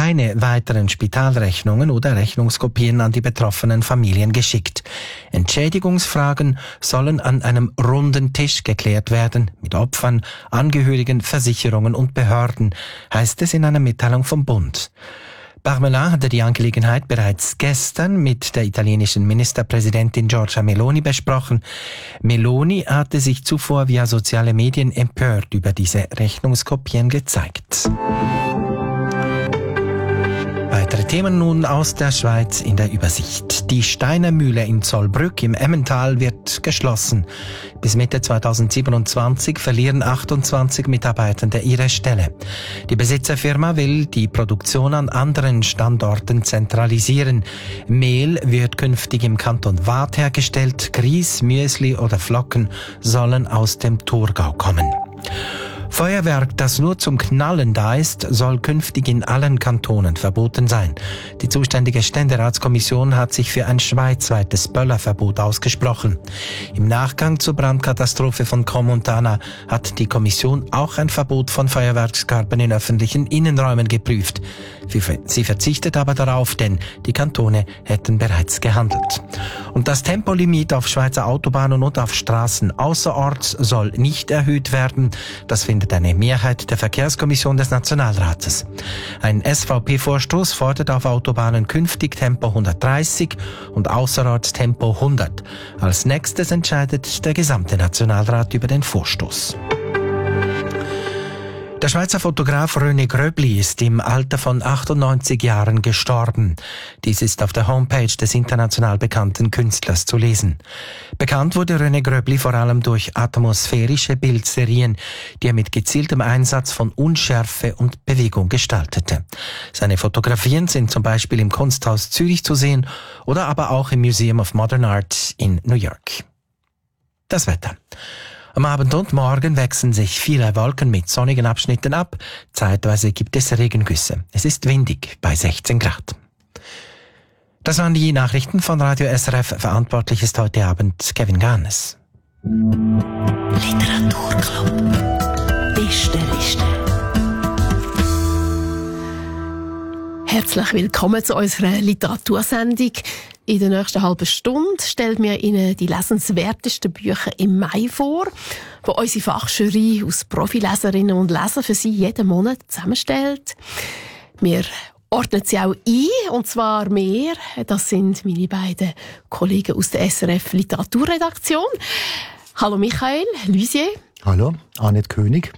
keine weiteren Spitalrechnungen oder Rechnungskopien an die betroffenen Familien geschickt. Entschädigungsfragen sollen an einem runden Tisch geklärt werden, mit Opfern, Angehörigen, Versicherungen und Behörden, heißt es in einer Mitteilung vom Bund. Parmelin hatte die Angelegenheit bereits gestern mit der italienischen Ministerpräsidentin Giorgia Meloni besprochen. Meloni hatte sich zuvor via soziale Medien empört über diese Rechnungskopien gezeigt. Weitere Themen nun aus der Schweiz in der Übersicht. Die Steiner Mühle in Zollbrück im Emmental wird geschlossen. Bis Mitte 2027 verlieren 28 Mitarbeitende ihre Stelle. Die Besitzerfirma will die Produktion an anderen Standorten zentralisieren. Mehl wird künftig im Kanton Waadt hergestellt. Grieß, Müsli oder Flocken sollen aus dem Thurgau kommen. Feuerwerk, das nur zum Knallen da ist, soll künftig in allen Kantonen verboten sein. Die zuständige Ständeratskommission hat sich für ein schweizweites Böllerverbot ausgesprochen. Im Nachgang zur Brandkatastrophe von Crans-Montana hat die Kommission auch ein Verbot von Feuerwerkskörpern in öffentlichen Innenräumen geprüft. Sie verzichtet aber darauf, denn die Kantone hätten bereits gehandelt. Und das Tempolimit auf Schweizer Autobahnen und auf Straßen außerorts soll nicht erhöht werden. Das findet eine Mehrheit der Verkehrskommission des Nationalrates. Ein SVP-Vorstoß fordert auf Autobahnen künftig Tempo 130 und außerorts Tempo 100. Als nächstes entscheidet der gesamte Nationalrat über den Vorstoß. Der Schweizer Fotograf René Gröbli ist im Alter von 98 Jahren gestorben. Dies ist auf der Homepage des international bekannten Künstlers zu lesen. Bekannt wurde René Gröbli vor allem durch atmosphärische Bildserien, die er mit gezieltem Einsatz von Unschärfe und Bewegung gestaltete. Seine Fotografien sind zum Beispiel im Kunsthaus Zürich zu sehen oder aber auch im Museum of Modern Art in New York. Das Wetter. Am Abend und Morgen wechseln sich viele Wolken mit sonnigen Abschnitten ab. Zeitweise gibt es Regengüsse. Es ist windig bei 16 Grad. Das waren die Nachrichten von Radio SRF. Verantwortlich ist heute Abend Kevin Garnes. Literaturclub. Beste Liste. Herzlich willkommen zu unserer Literatursendung. In der nächsten halben Stunde stellen wir Ihnen die lesenswertesten Bücher im Mai vor, die unsere Fachjury aus Profileserinnen und Lesern für Sie jeden Monat zusammenstellt. Wir ordnen sie auch ein, und zwar mehr. Das sind meine beiden Kollegen aus der SRF Literaturredaktion. Hallo Michael Lusier. Hallo, Annette König.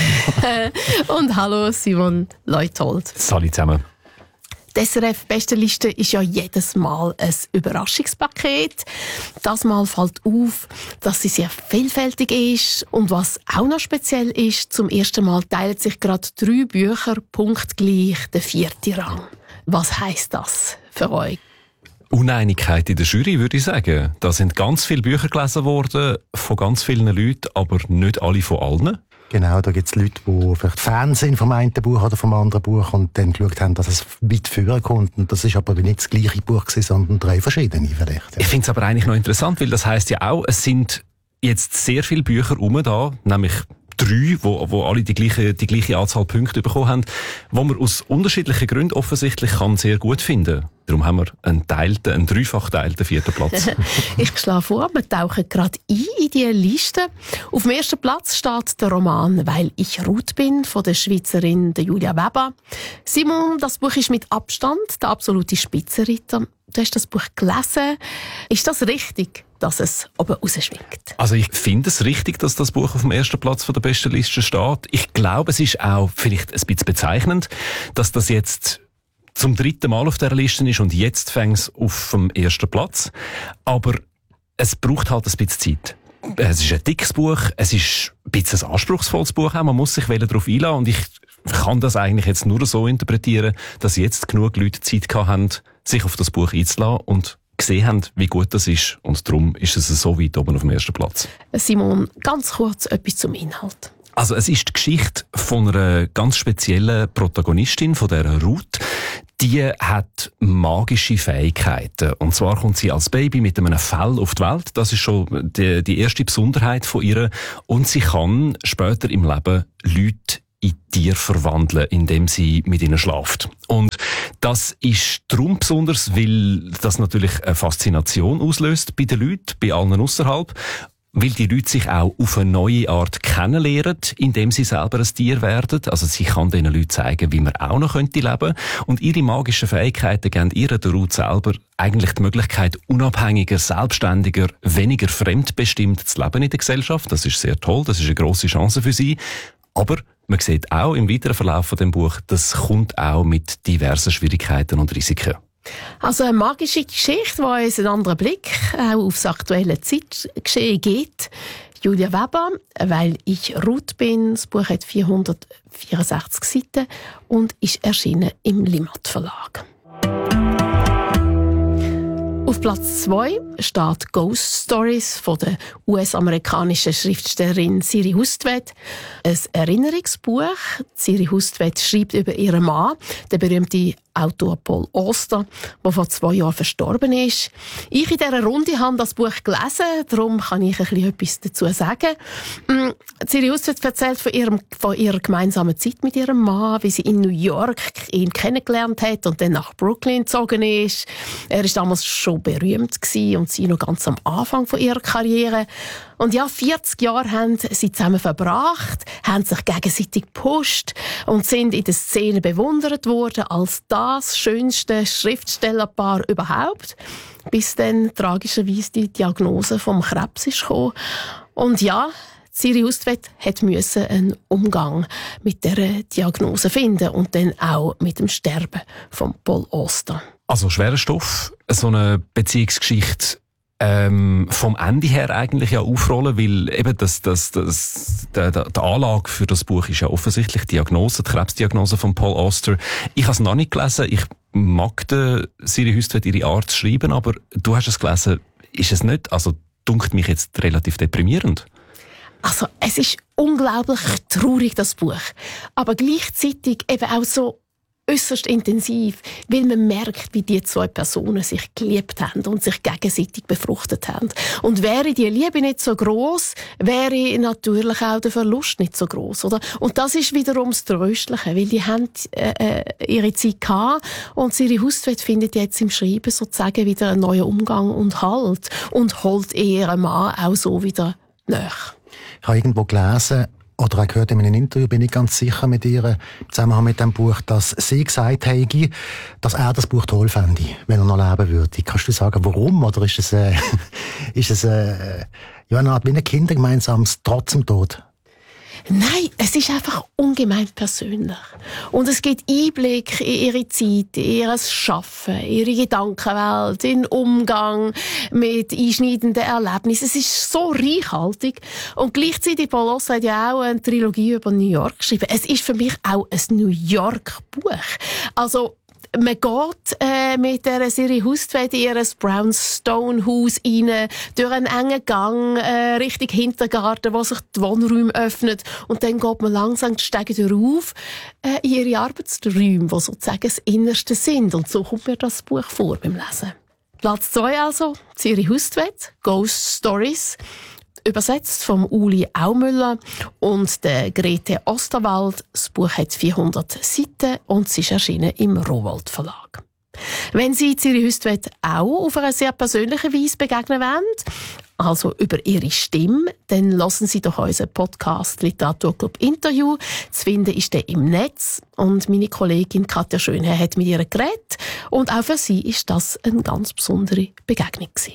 Und hallo Simon Leuthold. Salut zusammen. Die SRF-Bestenliste ist ja jedes Mal ein Überraschungspaket. Das Mal fällt auf, dass sie sehr vielfältig ist. Und was auch noch speziell ist, zum ersten Mal teilen sich gerade 3 Bücher punktgleich den 4. Rang. Was heisst das für euch? Uneinigkeit in der Jury, würde ich sagen. Da sind ganz viele Bücher gelesen worden, von ganz vielen Leuten, aber nicht alle von allen. Genau, da gibt es Leute, die vielleicht Fans sind vom einen Buch oder vom anderen Buch und dann geschaut haben, dass es weit vorher kommt. Und das ist aber nicht das gleiche Buch gewesen, sondern 3 verschiedene vielleicht. Ja. Ich finde es aber eigentlich noch interessant, weil das heisst ja auch, es sind jetzt sehr viele Bücher da, nämlich 3, wo alle die gleiche Anzahl Punkte bekommen haben, wo man aus unterschiedlichen Gründen offensichtlich kann sehr gut finden. Darum haben wir einen dreifach geteilten 4. Platz. Ich schlage vor, wir tauchen gerade ein in diese Liste. Auf dem 1. Platz steht der Roman «Weil ich Ruth bin» von der Schweizerin Julia Weber. Simon, das Buch ist mit Abstand der absolute Spitzenreiter. Du hast das Buch gelesen. Ist das richtig, dass es oben rausschwingt? Also ich finde es richtig, dass das Buch auf dem 1. Platz von der besten Liste steht. Ich glaube, es ist auch vielleicht ein bisschen bezeichnend, dass das jetzt zum 3. Mal auf dieser Liste ist und jetzt fängt es auf dem 1. Platz. Aber es braucht halt ein bisschen Zeit. Es ist ein dickes Buch, es ist ein bisschen ein anspruchsvolles Buch auch. Man muss sich darauf einlassen und ich kann das eigentlich jetzt nur so interpretieren, dass jetzt genug Leute Zeit gehabt haben, sich auf das Buch einzulassen und gesehen haben, wie gut das ist. Und darum ist es so weit oben auf dem 1. Platz. Simon, ganz kurz etwas zum Inhalt. Also es ist die Geschichte von einer ganz speziellen Protagonistin, von der Ruth. Die hat magische Fähigkeiten. Und zwar kommt sie als Baby mit einem Fell auf die Welt. Das ist schon die erste Besonderheit von ihr. Und sie kann später im Leben Leute in Tiere verwandeln, indem sie mit ihnen schlaft. Und das ist darum besonders, weil das natürlich eine Faszination auslöst bei den Leuten, bei allen ausserhalb, weil die Leute sich auch auf eine neue Art kennenlernen, indem sie selber ein Tier werden. Also sie kann den Leuten zeigen, wie man auch noch leben könnte. Und ihre magischen Fähigkeiten geben ihr, der Ruth selber, eigentlich die Möglichkeit, unabhängiger, selbstständiger, weniger fremdbestimmt zu leben in der Gesellschaft. Das ist sehr toll, das ist eine grosse Chance für sie. Aber man sieht auch im weiteren Verlauf von dem Buch, das kommt auch mit diversen Schwierigkeiten und Risiken. Also eine magische Geschichte, die uns einen anderen Blick auch aufs aktuelle Zeitgeschehen gibt. Julia Weber, «Weil ich Ruth bin». Das Buch hat 464 Seiten und ist erschienen im Limmat Verlag. Auf Platz 2 steht «Ghost Stories» von der US-amerikanischen Schriftstellerin Siri Hustvedt. Ein Erinnerungsbuch. Siri Hustvedt schreibt über ihren Mann, den berühmten Autor Paul Auster, der vor 2 Jahren verstorben ist. Ich in dieser Runde habe das Buch gelesen, darum kann ich etwas dazu sagen. Siri Hustvedt erzählt von ihrer gemeinsamen Zeit mit ihrem Mann, wie sie in New York ihn kennengelernt hat und dann nach Brooklyn gezogen ist. Er war damals schon berühmt und sie noch ganz am Anfang von ihrer Karriere. Und ja, 40 Jahre haben sie zusammen verbracht, haben sich gegenseitig gepusht und sind in der Szene bewundert worden als das schönste Schriftstellerpaar überhaupt, bis dann tragischerweise die Diagnose vom Krebs ist gekommen. Und ja, Siri Hustvedt musste einen Umgang mit dieser Diagnose finden und dann auch mit dem Sterben von Paul Auster. Also schwerer Stoff, so eine Beziehungsgeschichte vom Ende her eigentlich ja aufrollen, weil eben die Anlage für das Buch ist ja offensichtlich die Krebsdiagnose von Paul Auster. Ich habe es noch nicht gelesen, ich mag Siri Hustvedt ihre Art zu schreiben, aber du hast es gelesen, ist es nicht? Also dunkt mich jetzt relativ deprimierend. Also es ist unglaublich traurig, das Buch, aber gleichzeitig eben auch so äußerst intensiv, weil man merkt, wie die 2 Personen sich geliebt haben und sich gegenseitig befruchtet haben. Und wäre die Liebe nicht so gross, wäre natürlich auch der Verlust nicht so gross, oder? Und das ist wiederum das Tröstliche, weil die haben ihre Zeit gehabt und Siri Hustvedt findet jetzt im Schreiben sozusagen wieder einen neuen Umgang und Halt und holt ihren Mann auch so wieder nach. Ich habe irgendwo gelesen, oder auch gehört in einem Interview, bin ich ganz sicher mit ihr, im Zusammenhang mit dem Buch, dass sie gesagt hätte, dass er das Buch toll fände, wenn er noch leben würde. Kannst du sagen, warum? Oder ist es eine Art wie ein Kindergemeinsames trotz dem Tod? Nein, es ist einfach ungemein persönlich. Und es gibt Einblick in ihre Zeit, in ihr Schaffen, ihre Gedankenwelt, in den Umgang mit einschneidenden Erlebnissen. Es ist so reichhaltig. Und gleichzeitig, Paul Auster hat ja auch eine Trilogie über New York geschrieben. Es ist für mich auch ein New York-Buch. Also, man geht mit der Siri Hustvedt in ihr Brownstone-Haus rein, durch einen engen Gang, Richtung Hintergarten, wo sich die Wohnräume öffnet. Und dann geht man langsam die Stege rauf in ihre Arbeitsräume, die sozusagen das Innerste sind. Und so kommt mir das Buch vor beim Lesen. Platz 2 also, Siri Hustvedt, «Ghost Stories». Übersetzt vom Uli Aumüller und der Grete Osterwald. Das Buch hat 400 Seiten und es ist erschienen im Rowohlt Verlag. Wenn Sie Siri Hustvedt auch auf eine sehr persönliche Weise begegnen wollen, also über ihre Stimme, dann lassen Sie doch unseren Podcast Literaturclub Interview. Zu finden ist der im Netz und meine Kollegin Katja Schönherr hat mit ihr geredet und auch für sie ist das eine ganz besondere Begegnung gewesen.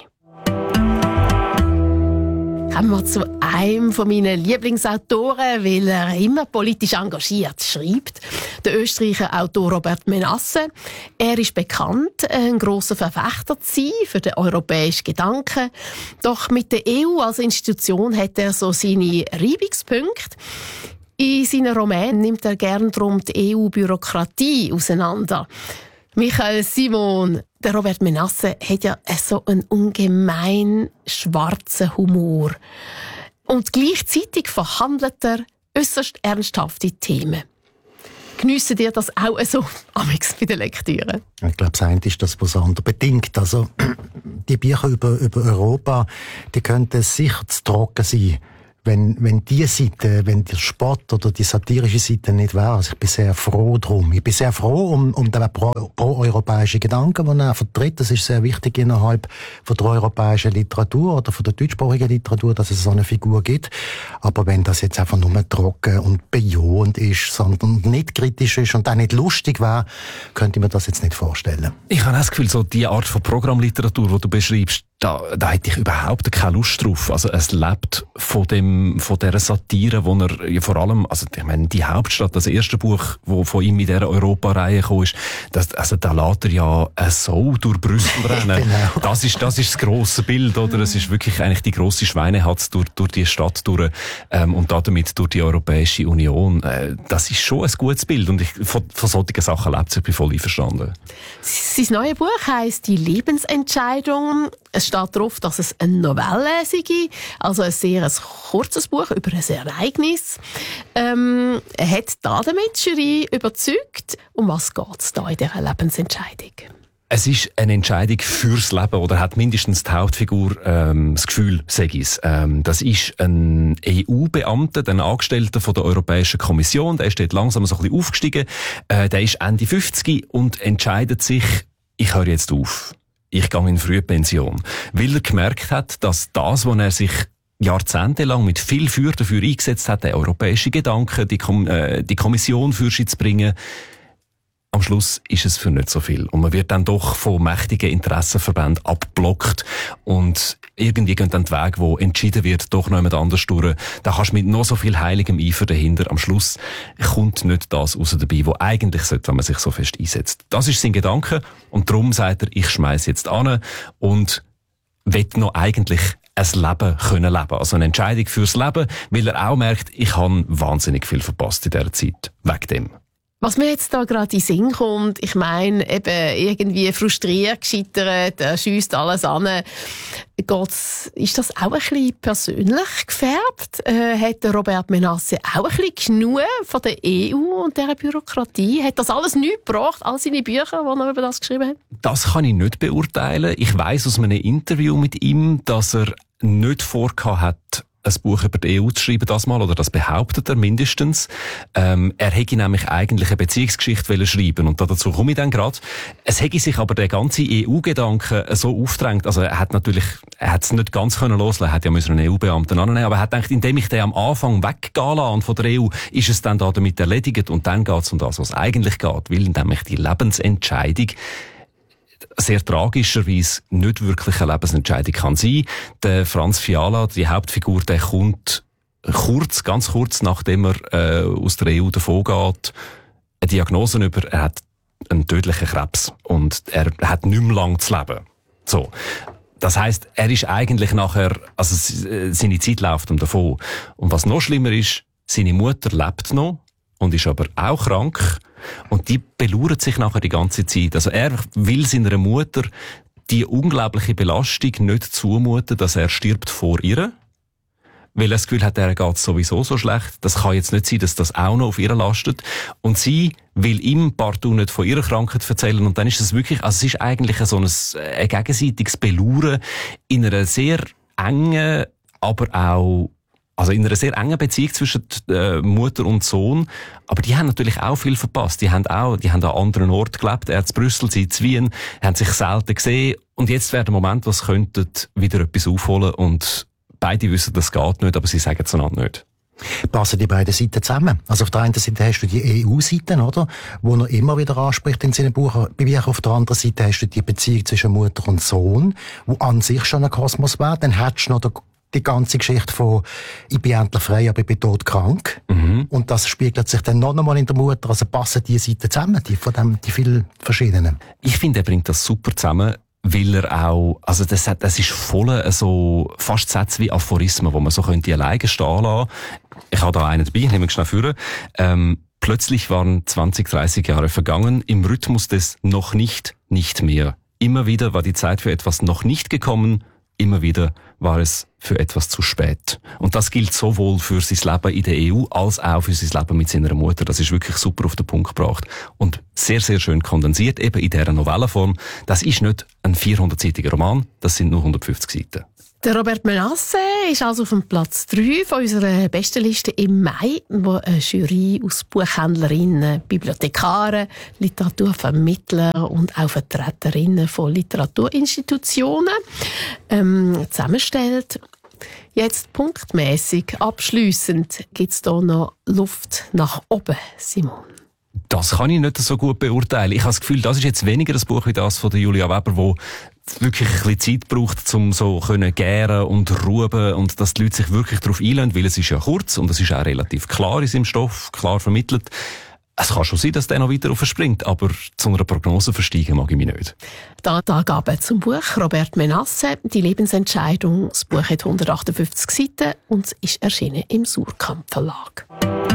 Kommen wir zu einem von meinen Lieblingsautoren, weil er immer politisch engagiert schreibt. Der österreichische Autor Robert Menasse. Er ist bekannt, ein grosser Verfechter zu sein für den europäischen Gedanken. Doch mit der EU als Institution hat er so seine Reibungspunkte. In seinen Romanen nimmt er gern darum die EU-Bürokratie auseinander. Michael Simon, der Robert Menasse hat ja so einen ungemein schwarzen Humor. Und gleichzeitig verhandelt er äußerst ernsthafte Themen. Geniessen dir das auch so bei der Lektüre? Ich glaube, das eine ist das, was andere bedingt. Also, die Bücher über Europa, die könnten sicher zu trocken sein, wenn die Seite, wenn der Sport oder die satirische Seite nicht wäre. Also ich bin sehr froh drum. Ich bin sehr froh um den pro-europäischen Gedanken, den er vertritt. Das ist sehr wichtig innerhalb von der europäischen Literatur oder von der deutschsprachigen Literatur, dass es so eine Figur gibt. Aber wenn das jetzt einfach nur trocken und bejahend ist, sondern nicht kritisch ist und auch nicht lustig wäre, könnte ich mir das jetzt nicht vorstellen. Ich habe das Gefühl, so die Art von Programmliteratur, die du beschreibst, da hätte ich überhaupt keine Lust drauf. Also es lebt von dieser Satire, wo er ja vor allem, also ich meine, die Hauptstadt, das erste Buch, wo von ihm in dieser Europareihe gekommen ist, da lässt er ja so durch Brüssel rennen. Genau. Das ist das grosse Bild, oder? Es ist wirklich eigentlich die grosse Schweinehatz durch die Stadt durch, und damit durch die Europäische Union. Das ist schon ein gutes Bild und von solchen Sachen lebt es, ich bin voll einverstanden. Sein neues Buch heisst «Die Lebensentscheidung». Es steht darauf, dass es eine Novelle sei, also ein sehr kurzes Buch über ein Ereignis. Hat damit die Jury überzeugt? Um was geht es da in dieser Lebensentscheidung? Es ist eine Entscheidung fürs Leben, oder hat mindestens die Hauptfigur das Gefühl, sag ich's. Das ist ein EU-Beamter, ein Angestellter von der Europäischen Kommission, der ist dort langsam so ein bisschen aufgestiegen, der ist Ende 50 und entscheidet sich, ich höre jetzt auf. Ich gehe in Frühpension. Weil er gemerkt hat, dass das, was er sich jahrzehntelang mit viel Feuer dafür eingesetzt hat, der europäische Gedanke, die Kommission für sich zu bringen, am Schluss ist es für nicht so viel. Und man wird dann doch von mächtigen Interessenverbänden abgeblockt. Und irgendwie gehen dann die Wege, wo entschieden wird, doch noch jemand anders durch. Da kannst du mit noch so viel heiligem Eifer dahinter. Am Schluss kommt nicht das raus dabei, was eigentlich sollte, wenn man sich so fest einsetzt. Das ist sein Gedanke. Und darum sagt er, ich schmeiß jetzt an und will noch eigentlich ein Leben können leben. Also eine Entscheidung fürs Leben, weil er auch merkt, ich habe wahnsinnig viel verpasst in dieser Zeit. Wegen dem. Was mir jetzt da gerade in den Sinn kommt, ich meine, eben irgendwie frustriert, gescheitert, schiesst alles an. Ist das auch ein bisschen persönlich gefärbt? Hat der Robert Menasse auch ein bisschen genug von der EU und dieser Bürokratie? Hat das alles nichts gebracht, all seine Bücher, die er über das geschrieben hat? Das kann ich nicht beurteilen. Ich weiss aus einem Interview mit ihm, dass er nicht vorgehabt hat, ein Buch über die EU zu schreiben, das mal, oder das behauptet er mindestens. Er hätte nämlich eigentlich eine Beziehungsgeschichte schreiben und dazu komme ich dann gerade. Es hätte sich aber der ganze EU-Gedanke so aufgedrängt, also er hat es nicht ganz können loslassen, er hätte ja müssen einen EU-Beamten annehmen, aber er hat gedacht, indem ich den am Anfang weggehen lasse von der EU, ist es dann damit erledigt und dann geht es um das, was eigentlich geht, weil nämlich die Lebensentscheidung sehr tragischerweise nicht wirklich eine Lebensentscheidung kann sein. Der Franz Fiala, die Hauptfigur, der kommt ganz kurz nachdem er aus der EU davon geht, eine Diagnose über, er hat einen tödlichen Krebs und er hat nicht mehr lang zu leben. So. Das heisst, er ist eigentlich nachher, also seine Zeit läuft ihm davon. Und was noch schlimmer ist, seine Mutter lebt noch und ist aber auch krank. Und die belauert sich nachher die ganze Zeit. Also er will seiner Mutter die unglaubliche Belastung nicht zumuten, dass er stirbt vor ihr. Weil er das Gefühl hat, er geht sowieso so schlecht. Das kann jetzt nicht sein, dass das auch noch auf ihr lastet. Und sie will ihm partout nicht von ihrer Krankheit erzählen. Und dann ist es wirklich, also es ist eigentlich so ein gegenseitiges Belauern in einer sehr engen, aber auch also in einer sehr engen Beziehung zwischen Mutter und Sohn. Aber die haben natürlich auch viel verpasst. Die haben an anderen Orten gelebt. Er in Brüssel, sie in Wien, haben sich selten gesehen. Und jetzt wäre der Moment, wo sie könnten wieder etwas aufholen. Und beide wissen, das geht nicht, aber sie sagen es einander nicht. Passen die beiden Seiten zusammen? Also auf der einen Seite hast du die EU-Seite, oder? Wo er immer wieder anspricht in seinen Büchern. Auf der anderen Seite hast du die Beziehung zwischen Mutter und Sohn, wo an sich schon ein Kosmos wäre. Dann hättest du noch die ganze Geschichte von «Ich bin endlich frei, aber ich bin todkrank». Mhm. Und das spiegelt sich dann noch einmal in der Mutter. Also passen die Seiten zusammen, die vielen verschiedenen. Ich finde, er bringt das super zusammen, weil er auch, also das ist voll so fast Sätze wie Aphorismen, wo man so könnte alleine stehen lassen. Ich habe da einen dabei, ich nehme ihn schnell vor. Plötzlich waren 20, 30 Jahre vergangen, im Rhythmus des noch nicht mehr. Immer wieder war die Zeit für etwas noch nicht gekommen, immer wieder war es für etwas zu spät. Und das gilt sowohl für sein Leben in der EU als auch für sein Leben mit seiner Mutter. Das ist wirklich super auf den Punkt gebracht und sehr, sehr schön kondensiert, eben in dieser Novellenform. Das ist nicht ein 400-seitiger Roman, das sind nur 150 Seiten. Der Robert Menasse ist also auf dem Platz 3 von unserer besten Liste im Mai, wo eine Jury aus Buchhändlerinnen, Bibliothekaren, Literaturvermittler und auch Vertreterinnen von Literaturinstitutionen zusammenstellt. Jetzt punktmäßig, abschliessend, gibt es da noch Luft nach oben, Simon? Das kann ich nicht so gut beurteilen. Ich habe das Gefühl, das ist jetzt weniger ein Buch wie das von der Julia Weber, wo wirklich ein bisschen Zeit braucht, um so gären und ruben und dass die Leute sich wirklich darauf einlassen, weil es ist ja kurz und es ist auch relativ klar in seinem Stoff, klar vermittelt. Es kann schon sein, dass der noch weiter aufspringt, aber zu einer Prognose versteigen mag ich mich nicht. Da Angaben zum Buch Robert Menasse, die Lebensentscheidung. Das Buch hat 158 Seiten und ist erschienen im Surkamp Verlag.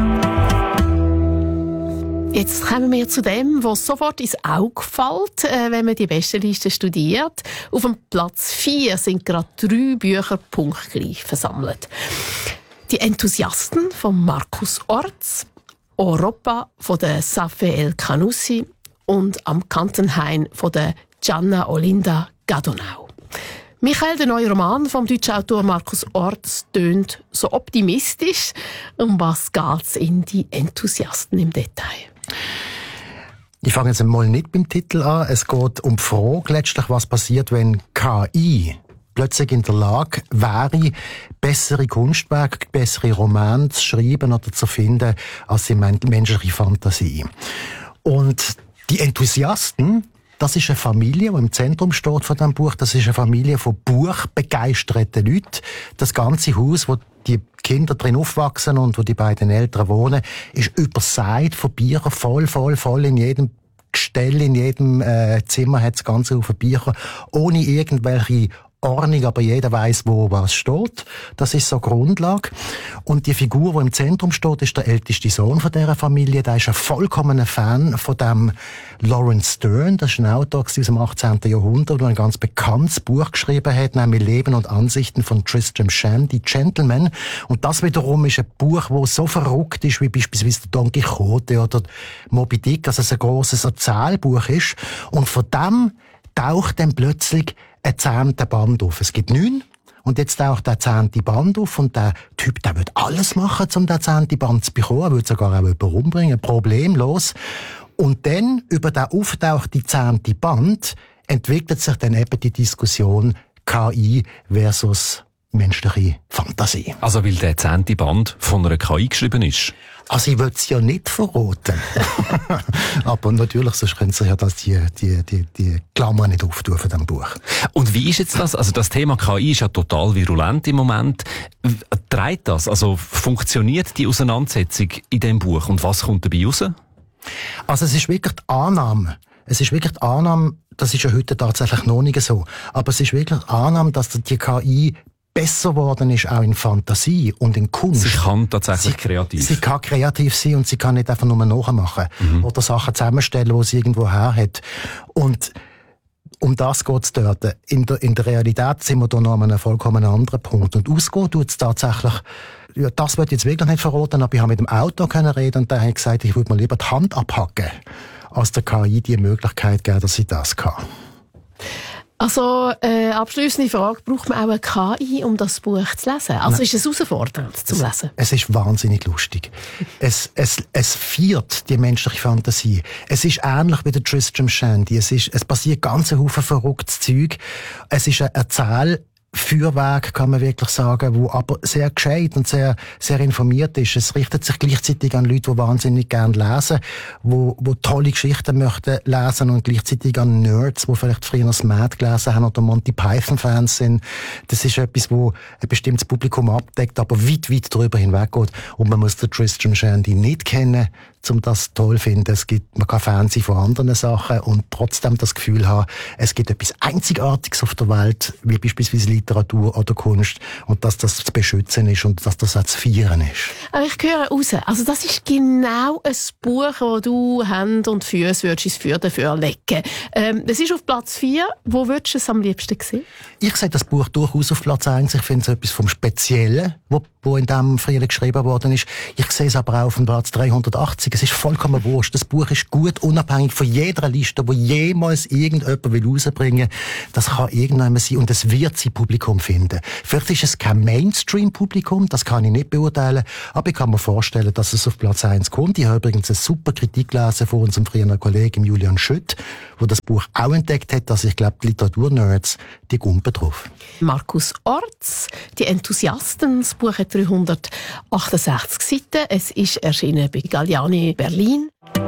Jetzt kommen wir zu dem, was sofort ins Auge fällt, wenn man die Bestenliste studiert. Auf dem Platz 4 sind gerade 3 Bücher punktgleich versammelt. Die Enthusiasten von Markus Orts, Europa von der Safé El-Kanoussi und Am Kantenhain von der Gianna Olinda Gadonau. Michael, der neue Roman vom deutschen Autor Markus Orts, tönt so optimistisch. Um was geht's in die Enthusiasten im Detail? Ich fange jetzt mal nicht beim Titel an. Es geht um die Frage letztlich, was passiert, wenn KI plötzlich in der Lage wäre, bessere Kunstwerke, bessere Romane zu schreiben oder zu finden, als die menschliche Fantasie. Und die Enthusiasten, das ist eine Familie, die im Zentrum steht von diesem Buch. Das ist eine Familie von buchbegeisterten Leuten. Das ganze Haus, wo die Kinder drin aufwachsen und wo die beiden Eltern wohnen, ist übersät von Büchern, voll in jedem Gestell, in jedem Zimmer hat es ganz viele Bücher, ohne irgendwelche Ordnung, aber jeder weiß, wo was steht. Das ist so die Grundlage. Und die Figur, die im Zentrum steht, ist der älteste Sohn von dieser Familie. Der ist ein vollkommener Fan von dem Lawrence Sterne. Das ist ein Autor aus dem 18. Jahrhundert, der ein ganz bekanntes Buch geschrieben hat, nämlich Leben und Ansichten von Tristram Shandy, Gentleman. Und das wiederum ist ein Buch, das so verrückt ist, wie beispielsweise der Don Quixote oder Moby Dick, also es ein grosses Erzählbuch ist. Und von dem taucht dann plötzlich ein 10. Band auf. Es gibt 9. Und jetzt taucht der 10. Band auf und der Typ, der wird alles machen, um den 10. Band zu bekommen. Er will sogar auch jemanden umbringen, problemlos. Und dann, über den auftauchten 10. Band, entwickelt sich dann eben die Diskussion KI versus menschliche Fantasie. Also weil der 10. Band von einer KI geschrieben ist? Also ich will es ja nicht verraten. Aber natürlich, sonst können Sie ja die Klammer nicht auftun von diesem Buch. Und wie ist jetzt das? Also das Thema KI ist ja total virulent im Moment. Trägt das? Also funktioniert die Auseinandersetzung in diesem Buch? Und was kommt dabei raus? Also es ist wirklich die Annahme. Das ist ja heute tatsächlich noch nicht so. Aber es ist wirklich die Annahme, dass die KI besser geworden ist, auch in Fantasie und in Kunst. Sie kann tatsächlich kreativ. Sie kann kreativ sein und sie kann nicht einfach nur nachmachen. Oder Sachen zusammenstellen, die sie irgendwo her hat. Und um das geht es dort. In der Realität sind wir da noch an einem vollkommen anderen Punkt. Und ausgehen tut es tatsächlich, ja, das wird jetzt wirklich nicht verraten, aber ich habe mit dem Autor reden und der hat gesagt, ich würde mir lieber die Hand abhacken, als der KI die Möglichkeit geben, dass sie das kann. Also, abschliessende Frage, braucht man auch eine KI, um das Buch zu lesen? Also Nein. Ist es herausfordernd zum Lesen? Es ist wahnsinnig lustig. Es feiert die menschliche Fantasie. Es ist ähnlich wie der Tristram Shandy. Es passiert ganz ein Haufen verrücktes Zeug. Es ist ein Erzählfeuerwerk, kann man wirklich sagen, wo aber sehr gescheit und sehr, sehr informiert ist. Es richtet sich gleichzeitig an Leute, die wahnsinnig gerne lesen, wo tolle Geschichten möchten lesen und gleichzeitig an Nerds, die vielleicht früher das Mad gelesen haben oder Monty Python-Fans sind. Das ist etwas, wo ein bestimmtes Publikum abdeckt, aber weit darüber hinweggeht. Und man muss den Tristram Shandy nicht kennen, um das toll zu finden. Man kann Fan sein von anderen Sachen und trotzdem das Gefühl haben, es gibt etwas Einzigartiges auf der Welt, wie beispielsweise Literatur oder Kunst, und dass das zu beschützen ist und dass das auch zu feiern ist. Aber ich höre raus, also das ist genau ein Buch, das du Hand und Füße ins Feuer dafür legen. Das ist auf Platz 4. Wo würdest du es am liebsten sehen? Ich sehe das Buch durchaus auf Platz 1. Ich finde es etwas vom Speziellen, wo in diesem Frühling geschrieben worden ist. Ich sehe es aber auch auf dem Platz 380. Es ist vollkommen wurscht. Das Buch ist gut, unabhängig von jeder Liste, die jemals irgendjemand rausbringen will. Das kann irgendjemand sein und es wird sie publizieren. Publikum finden. Vielleicht ist es kein Mainstream-Publikum, das kann ich nicht beurteilen, aber ich kann mir vorstellen, dass es auf Platz 1 kommt. Ich habe übrigens eine super Kritik gelesen von unserem früheren Kollegen Julian Schütt, der das Buch auch entdeckt hat, dass ich glaube, die Literaturnerds, die gumpen drauf. Markus Orts, «Die Enthusiasten», das Buch hat 368 Seiten. Es ist erschienen bei Galliani Berlin.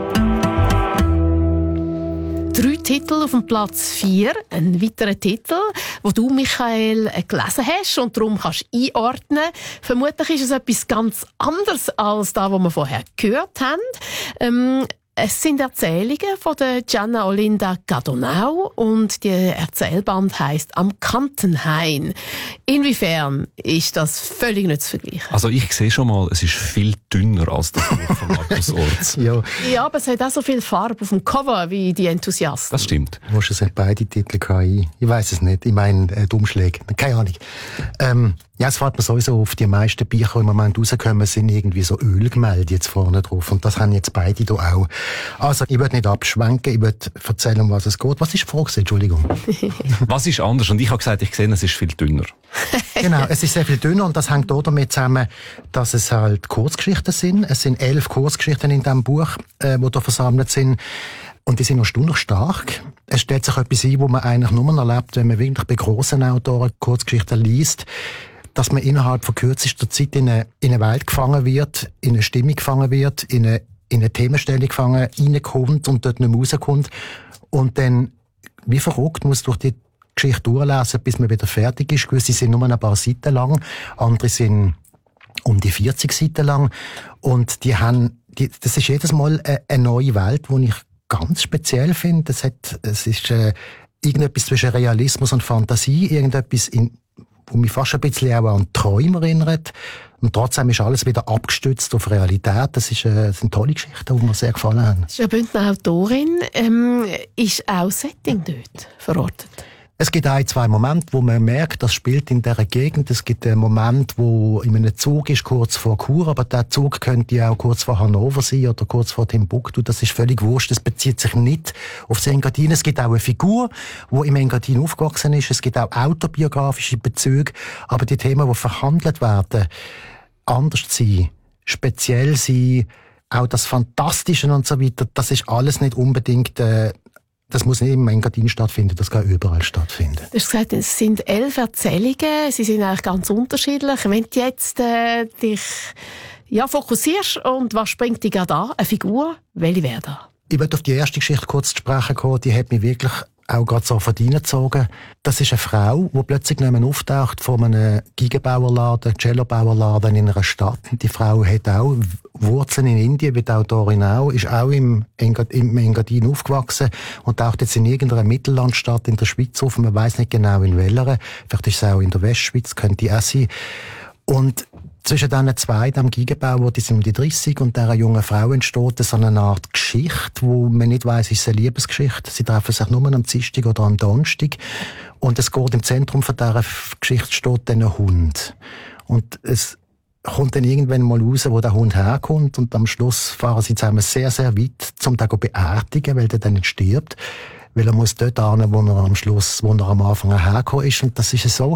3 Titel auf dem Platz 4, ein weiterer Titel, wo du, Michael, gelesen hast und darum kannst einordnen. Vermutlich ist es etwas ganz anderes als das, was wir vorher gehört haben. Es sind Erzählungen von der Gianna Olinda Gadonau und der Erzählband heisst «Am Kantenhain». Inwiefern ist das völlig nicht zu vergleichen? Also ich sehe schon mal, es ist viel dünner als das Buch von Markus Orts. Ja, aber es hat auch so viel Farbe auf dem Cover wie «Die Enthusiasten». Das stimmt. Es sind beide Titel KI. Ich weiss es nicht. Ich meine, die Umschläge. Keine Ahnung. Ja, es fällt mir sowieso auf, die meisten Bücher, die im Moment rauskommen, sind irgendwie so Ölgemälde jetzt vorne drauf. Und das haben jetzt beide hier auch. Also, ich würde nicht abschwenken, ich würde erzählen, um was es geht. Was ist die Frage? Entschuldigung. Was ist anders? Und ich habe gesagt, ich sehe, es ist viel dünner. Genau, es ist sehr viel dünner und das hängt auch damit zusammen, dass es halt Kurzgeschichten sind. Es sind 11 Kurzgeschichten in diesem Buch, die da versammelt sind. Und die sind erstaunlich stark. Es stellt sich etwas ein, wo man eigentlich nur erlebt, wenn man wirklich bei grossen Autoren Kurzgeschichten liest, dass man innerhalb von kürzester Zeit in eine Welt gefangen wird, in eine Stimmung gefangen wird, in eine Themenstellung gefangen, reinkommt und dort nicht mehr rauskommt. Und dann, wie verrückt, muss durch die Geschichte durchlesen, bis man wieder fertig ist. Gewisse sind nur ein paar Seiten lang, andere sind um die 40 Seiten lang. Und das ist jedes Mal eine neue Welt, die ich ganz speziell finde. Es ist irgendetwas zwischen Realismus und Fantasie, irgendetwas wo mich fast ein bisschen auch an Träume erinnert. Und trotzdem ist alles wieder abgestützt auf Realität. Das sind tolle Geschichten, die mir sehr gefallen haben. Das ist eine Bündner Autorin. Ist auch Setting dort verortet? Es gibt 1-2 Momente, wo man merkt, das spielt in dieser Gegend. Es gibt einen Moment, wo in einem Zug ist, kurz vor Chur, aber der Zug könnte ja auch kurz vor Hannover sein oder kurz vor Timbuktu. Das ist völlig wurscht. Das bezieht sich nicht auf das Engadin. Es gibt auch eine Figur, die im Engadin aufgewachsen ist. Es gibt auch autobiografische Bezüge. Aber die Themen, die verhandelt werden, anders sein, speziell sein, auch das Fantastische und so weiter, das ist alles nicht unbedingt das muss nicht im Engadin stattfinden, das kann überall stattfinden. Du hast gesagt, es sind 11 Erzählungen, sie sind eigentlich ganz unterschiedlich. Wenn du jetzt dich fokussierst und was springt dich gerade an? Eine Figur, welche wäre da? Ich möchte auf die erste Geschichte kurz zu sprechen kommen, die hat mich wirklich auch gerade so reingezogen. Das ist eine Frau, die plötzlich nicht mehr auftaucht vor einem Geigenbauerladen, Cellobauerladen in einer Stadt. Die Frau hat auch Wurzeln in Indien, wie die Autorin auch, ist auch im Engadin aufgewachsen und taucht jetzt in irgendeiner Mittellandstadt in der Schweiz auf. Man weiss nicht genau in welcher. Vielleicht ist es auch in der Westschweiz, könnte auch sein. Und zwischen diesen zwei, dem Geigenbauer, die sind um die 30 und dieser jungen Frau entsteht so eine Art Geschichte, wo man nicht weiss, ist es eine Liebesgeschichte. Sie treffen sich nur am Dienstag oder am Donnerstag. Und es geht im Zentrum von dieser Geschichte steht dann ein Hund. Und es kommt dann irgendwann mal raus, wo der Hund herkommt und am Schluss fahren sie zusammen sehr, sehr weit, um den zu beerdigen, weil der dann nicht stirbt. Weil er muss dort hin, wo er am Anfang hergekommen ist. Und das ist so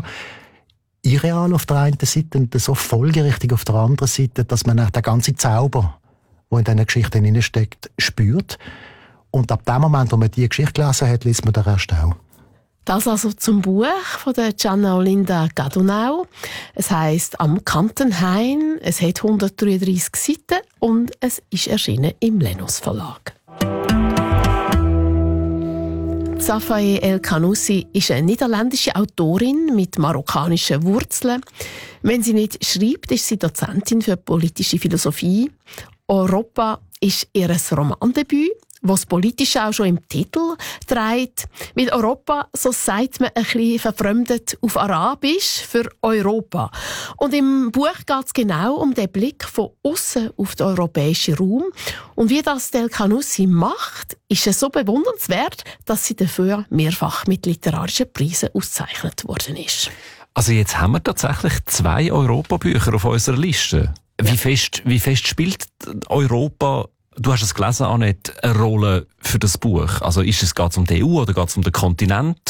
irreal auf der einen Seite und so folgerichtig auf der anderen Seite, dass man auch den ganzen Zauber, der in diesen Geschichten hineinsteckt, spürt. Und ab dem Moment, wo man diese Geschichte gelesen hat, liest man den Rest auch. Das also zum Buch von der Gianna Olinda Gadonau. Es heisst «Am Kantenhain». Es hat 133 Seiten und es ist erschienen im Lennos Verlag. Safae El-Kanoussi ist eine niederländische Autorin mit marokkanischen Wurzeln. Wenn sie nicht schreibt, ist sie Dozentin für politische Philosophie. «Europa» ist ihr Romandebüt, was politisch auch schon im Titel trägt. Mit Europa, so sagt man ein bisschen verfremdet auf Arabisch für Europa. Und im Buch geht es genau um den Blick von außen auf den europäischen Raum. Und wie das El-Kanoussi macht, ist es so bewundernswert, dass sie dafür mehrfach mit literarischen Preisen ausgezeichnet worden ist. Also jetzt haben wir tatsächlich 2 Europabücher auf unserer Liste. Wie fest spielt Europa, du hast es gelesen, Annette, eine Rolle für das Buch? Also geht es um die EU oder geht es um den Kontinent?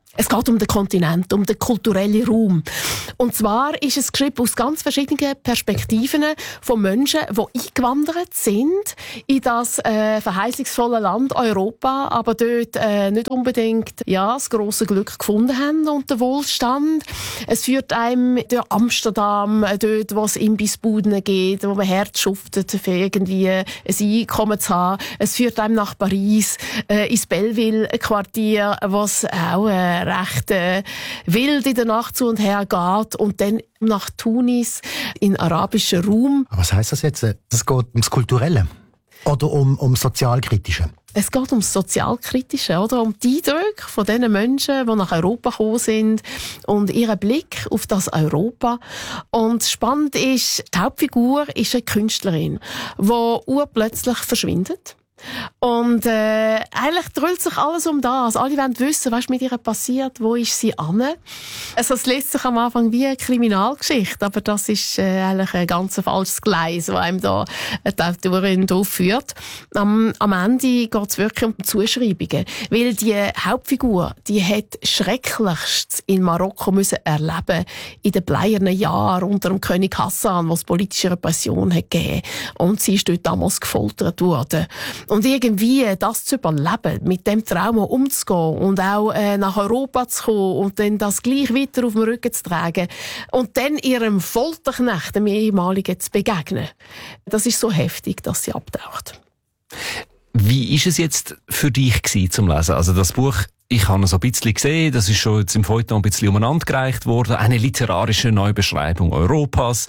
Es geht um den Kontinent, um den kulturellen Raum. Und zwar ist es geschrieben aus ganz verschiedenen Perspektiven von Menschen, die eingewandert sind in das verheißungsvolle Land Europa, aber dort nicht unbedingt das grosse Glück gefunden haben und den Wohlstand. Es führt einem durch Amsterdam, dort, wo es Imbissbuden gibt, wo man hart schuftet, für irgendwie ein Einkommen zu haben. Es führt einem nach Paris, ins Belleville-Quartier, was auch recht wild in der Nacht zu und her geht, und dann nach Tunis in arabischen Raum. Aber was heisst das jetzt? Es geht ums Kulturelle oder um Sozialkritische? Es geht ums Sozialkritische, oder? Um die Eindrücke von den Menschen, die nach Europa gekommen sind und ihren Blick auf das Europa. Und spannend ist, die Hauptfigur ist eine Künstlerin, die urplötzlich verschwindet. Und eigentlich drüllt sich alles um das. Alle wollen wissen, was mit ihr passiert, wo ist sie an. Also es liest sich am Anfang wie eine Kriminalgeschichte, aber das ist eigentlich ein ganz falsches Gleis, das einem da die Autorin drauf führt. Am Ende geht es wirklich um Zuschreibungen, weil die Hauptfigur, die hat Schrecklichstes in Marokko müssen erleben in den bleiernen Jahren unter dem König Hassan, wo es politische Repression hat gegeben, und sie ist dort damals gefoltert worden. Und irgendwie das zu überleben, mit dem Trauma umzugehen und auch nach Europa zu kommen und dann das gleich weiter auf dem Rücken zu tragen und dann ihrem Folterknecht, dem ehemaligen, zu begegnen. Das ist so heftig, dass sie abtaucht. Wie ist es jetzt für dich gewesen, zum Lesen? Also das Buch, ich habe es so ein bisschen gesehen, das ist schon jetzt im Feuilleton ein bisschen umeinander gereicht worden. Eine literarische Neubeschreibung Europas,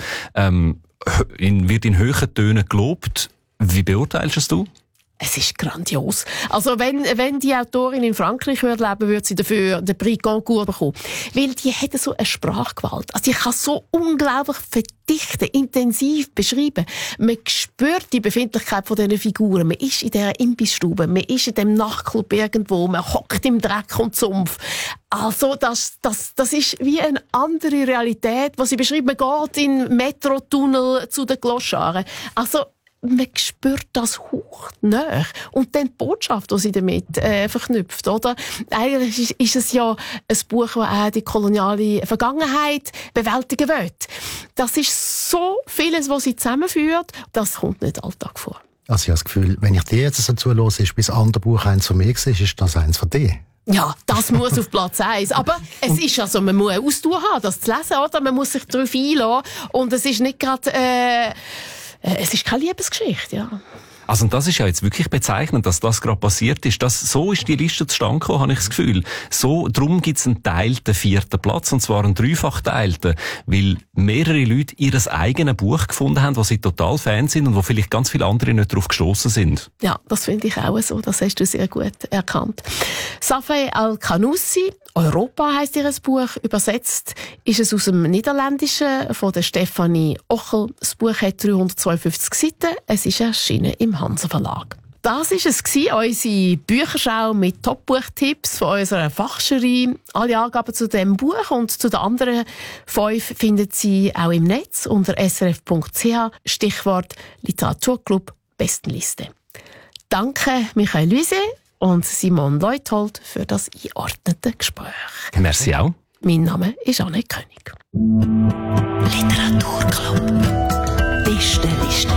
wird in hohen Tönen gelobt. Wie beurteilst du es? Es ist grandios. Also wenn die Autorin in Frankreich leben würde, würde sie dafür den Prix Goncourt bekommen. Weil die hat so eine Sprachgewalt. Also die kann so unglaublich verdichten, intensiv beschreiben. Man spürt die Befindlichkeit von diesen Figuren. Man ist in dieser Imbissstube, man ist in dem Nachtclub irgendwo, man hockt im Dreck und Sumpf. Also das ist wie eine andere Realität, was sie beschreibt. Man geht in Metrotunnel zu den Gloscharen. Also man spürt das hochnah. Und dann die Botschaft, die sie damit verknüpft, oder? Eigentlich ist es ja ein Buch, das auch die koloniale Vergangenheit bewältigen will. Das ist so vieles, was sie zusammenführt. Das kommt nicht Alltag vor. Also ich habe das Gefühl, wenn ich dir jetzt so zuhöre, ist bis andere Buch eins von mir war, ist das eins von dir. Ja, das muss auf Platz 1. Aber es ist also, man muss eine Ausdauer haben, das zu lesen, oder? Man muss sich darauf einlassen. Und es ist nicht gerade, es ist keine Liebesgeschichte, ja. Also, und das ist ja jetzt wirklich bezeichnend, dass das gerade passiert ist. So ist die Liste zustande gekommen, habe ich das Gefühl. Darum gibt es einen teilten 4. Platz, und zwar einen dreifach teilten, weil mehrere Leute ihr eigenes Buch gefunden haben, wo sie total Fan sind und wo vielleicht ganz viele andere nicht darauf gestossen sind. Ja, das finde ich auch so. Das hast du sehr gut erkannt. Safai Al-Kanoussi, Europa heisst ihr Buch. Übersetzt ist es aus dem Niederländischen von der Stefanie Ochel. Das Buch hat 352 Seiten. Es ist erschienen im Hansa Verlag. Das war es, unsere Bücherschau mit Top-Buchtipps von unserer Fachjury. Alle Angaben zu diesem Buch und zu den anderen 5 finden Sie auch im Netz unter srf.ch, Stichwort Literaturclub Bestenliste. Danke Michael Lüse und Simon Leuthold für das eingeordnete Gespräch. Merci auch. Mein Name ist Anne König. Literaturclub Bestenliste.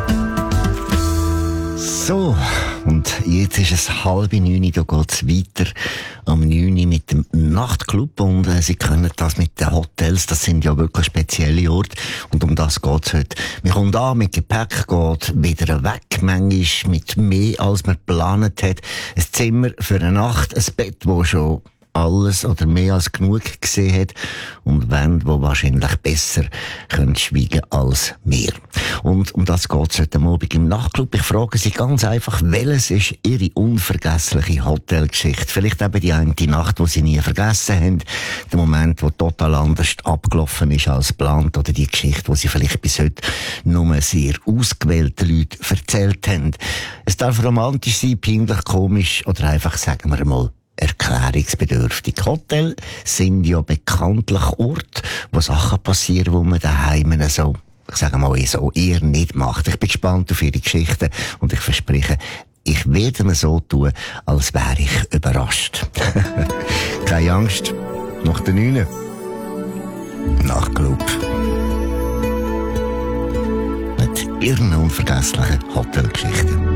So, und jetzt ist es 8:30, da geht's weiter am 9 mit dem Nachtclub, und Sie können das mit den Hotels, das sind ja wirklich spezielle Orte, und um das geht's heute. Man kommt an mit Gepäck, geht wieder weg, manchmal mit mehr als man geplant hat, ein Zimmer für eine Nacht, ein Bett, wo schon alles oder mehr als genug gesehen hat, und Wände, wo wahrscheinlich besser können schweigen als mehr. Und um das geht's heute Abend im Nachtclub. Ich frage Sie ganz einfach, welches ist Ihre unvergessliche Hotelgeschichte? Vielleicht eben die eine Nacht, die Sie nie vergessen haben, der Moment, wo total anders abgelaufen ist als geplant, oder die Geschichte, die Sie vielleicht bis heute nur sehr ausgewählten Leuten erzählt haben. Es darf romantisch sein, peinlich, komisch oder einfach, sagen wir mal, erklärungsbedürftig. Hotels sind ja bekanntlich Orte, wo Sachen passieren, wo man daheim so, ich sage mal, so eher nicht macht. Ich bin gespannt auf Ihre Geschichten, und ich verspreche, ich werde mir so tun, als wäre ich überrascht. Keine Angst, nach der 9. Nachtclub. Mit irgendeiner unvergesslichen Hotelgeschichte.